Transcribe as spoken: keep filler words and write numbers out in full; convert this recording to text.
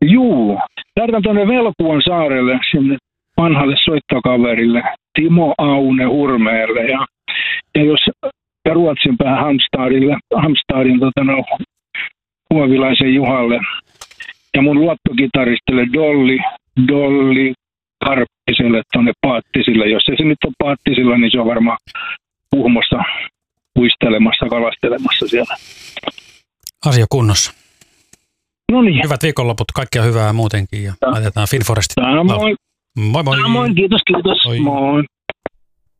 Juu, lähdetään tuonne Velkuan saarelle, sinne vanhalle soittokaverille, Timo Aune Hurmeelle ja, ja, jos, ja Ruotsin päähän Halmstadille, Halmstadin tota no, Huovilaisen Juhalle ja mun luottokitaristille Dolly, Dolly Karppiselle tuonne Paattisille. Jos ei se nyt ole Paattisilla, niin se on varmaan Kuhmossa uistelemassa, kalastelemassa siellä. Asia kunnossa. No niin. Hyvät viikonloput, kaikkea hyvää muutenkin ja laitetaan Finforestin. Moi. Moi moi. Moi, kiitos, kiitos. Moi. Moi.